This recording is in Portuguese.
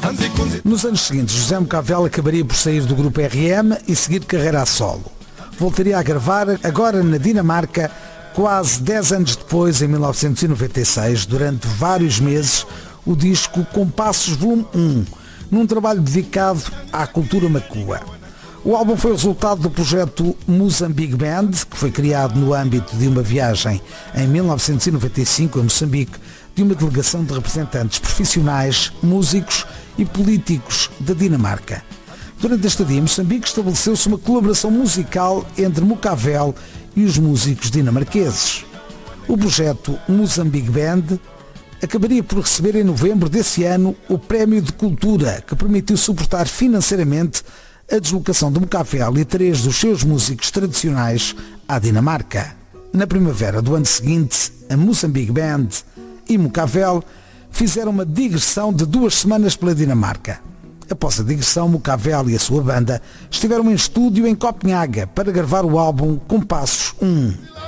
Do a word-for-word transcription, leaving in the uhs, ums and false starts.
Nos anos seguintes, José Mocavele acabaria por sair do grupo R M e seguir carreira a solo. Voltaria a gravar, agora na Dinamarca, quase dez anos depois, em mil novecentos e noventa e seis, durante vários meses, o disco Compassos Volume um, num trabalho dedicado à cultura macua. O álbum foi o resultado do projeto Mozambique Band, que foi criado no âmbito de uma viagem em mil novecentos e noventa e cinco a Moçambique, de uma delegação de representantes profissionais, músicos e políticos da Dinamarca. Durante este dia em Moçambique estabeleceu-se uma colaboração musical entre Mocavele e os músicos dinamarqueses. O projeto Mozambique Band acabaria por receber em novembro desse ano o Prémio de Cultura, que permitiu suportar financeiramente a deslocação de Mocavele e três dos seus músicos tradicionais à Dinamarca. Na primavera do ano seguinte, a Mozambique Band e Mocavele fizeram uma digressão de duas semanas pela Dinamarca. Após a digressão, Mocavele e a sua banda estiveram em estúdio em Copenhaga para gravar o álbum Compassos um.